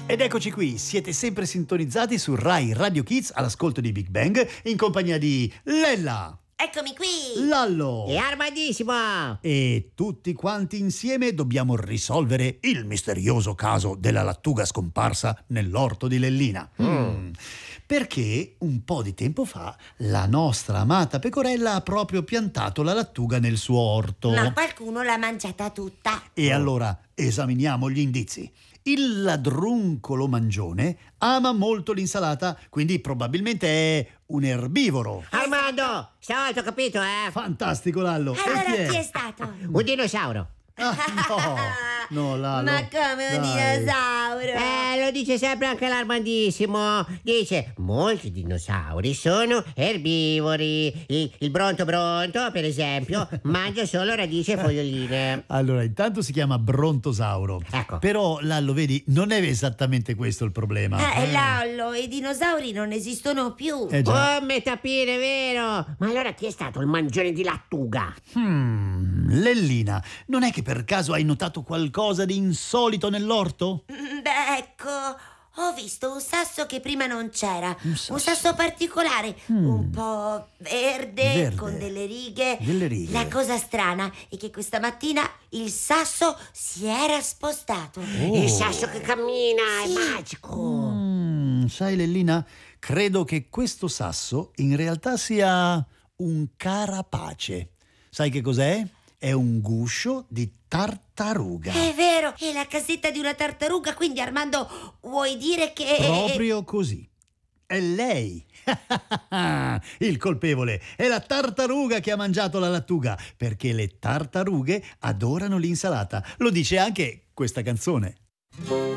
Ed eccoci qui, siete sempre sintonizzati su Rai Radio Kids all'ascolto di Big Bang in compagnia di Lella. Eccomi qui! Lallo! È Armadissimo! E tutti quanti insieme dobbiamo risolvere il misterioso caso della lattuga scomparsa nell'orto di Lellina. Perché un po' di tempo fa la nostra amata pecorella ha proprio piantato la lattuga nel suo orto. Ma qualcuno l'ha mangiata tutta. E allora esaminiamo gli indizi. Il ladruncolo mangione ama molto l'insalata, quindi probabilmente è un erbivoro. Armando! Stavolta ho capito, eh? Fantastico, Lallo. Allora E chi è stato? Un dinosauro. Ah, no, Lallo. Ma come un Dai. dinosauro? Lo dice sempre anche l'Armandissimo. Dice, molti dinosauri sono erbivori. Il bronto, per esempio, mangia solo radici e foglioline. Allora, intanto si chiama brontosauro. Ecco. Però, Lallo, vedi, non è esattamente questo il problema. Lallo, i dinosauri non esistono più. Già. Come tapire, vero? Ma allora chi è stato il mangione di lattuga? Lellina, non è che per caso hai notato qualcosa di insolito nell'orto? Beh, ecco, ho visto un sasso che prima non c'era. Un sasso? Un sasso particolare, un po' verde, con delle righe. Delle righe. La cosa strana è che questa mattina il sasso si era spostato. Il sasso che cammina, Sì. è magico. Sai, Lellina, credo che questo sasso in realtà sia un carapace. Sai che cos'è? È un guscio di tartaruga. È vero, è la casetta di una tartaruga, quindi Armando vuoi dire che... Proprio così. È lei. Il colpevole è la tartaruga che ha mangiato la lattuga, perché le tartarughe adorano l'insalata. Lo dice anche questa canzone.